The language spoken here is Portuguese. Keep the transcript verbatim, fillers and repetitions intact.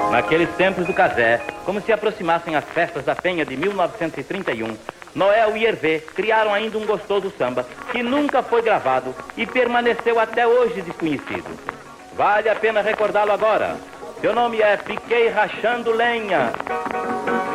Naqueles tempos do casé, como se aproximassem as festas da Penha de mil novecentos e trinta e um, Noel e Hervé criaram ainda um gostoso samba que nunca foi gravado e permaneceu até hoje desconhecido. Vale a pena recordá-lo agora. Seu nome é Fiquei Rachando Lenha.